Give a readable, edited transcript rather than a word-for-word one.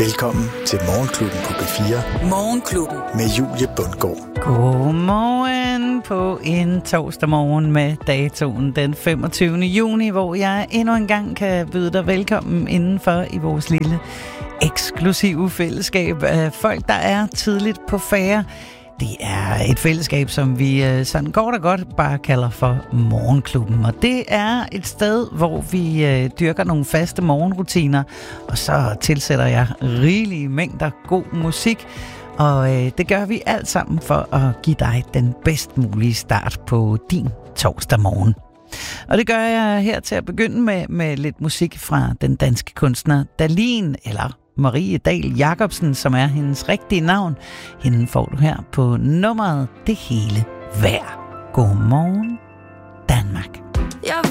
Velkommen til Morgenklubben på B4. Morgenklubben. Med Julie Bundgaard. Godmorgen på en torsdag morgen med datoen den 25. juni, hvor jeg endnu en gang kan byde dig velkommen indenfor i vores lille eksklusive fællesskab af folk, der er tidligt på færre. Det er et fællesskab, som vi sådan kort og godt bare kalder for Morgenklubben. Og det er et sted, hvor vi dyrker nogle faste morgenrutiner, og så tilsætter jeg rigelige mængder god musik. Og det gør vi alt sammen for at give dig den bedst mulige start på din torsdag morgen. Og det gør jeg her til at begynde med lidt musik fra den danske kunstner Dahlin, eller Marie Dahl Jacobsen, som er hendes rigtige navn. Hende får du her på nummeret Det hele værd. Godmorgen.